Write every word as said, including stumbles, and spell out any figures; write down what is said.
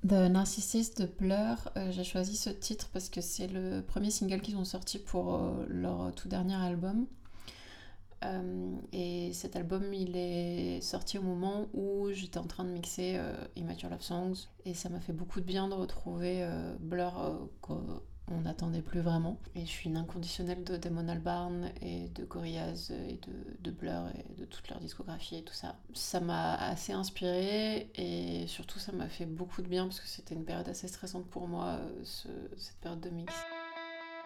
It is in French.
The Narcissist de Blur, euh, j'ai choisi ce titre parce que c'est le premier single qu'ils ont sorti pour euh, leur tout dernier album. Euh, et cet album, il est sorti au moment où j'étais en train de mixer euh, Immature Love Songs. Et ça m'a fait beaucoup de bien de retrouver euh, Blur euh, qu'on n'attendait plus vraiment. Et je suis une inconditionnelle de Damon Albarn et de Gorillaz et de, de Blur et de toute leur discographie et tout ça. Ça m'a assez inspirée et surtout ça m'a fait beaucoup de bien parce que c'était une période assez stressante pour moi, euh, ce, cette période de mix.